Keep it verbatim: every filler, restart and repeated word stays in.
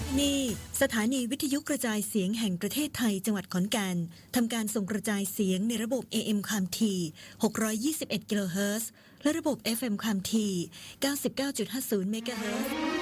นี่สถานีวิทยุกระจายเสียงแห่งประเทศไทยจังหวัดขอนแก่นทำการส่งกระจายเสียงในระบบ เอ เอ็ม ความถี่หกร้อยยี่สิบเอ็ดกิโลเฮิรตซ์และระบบ เอฟ เอ็ม ความถี่ เก้าสิบเก้าจุดห้าศูนย์ เมกะเฮิรตซ์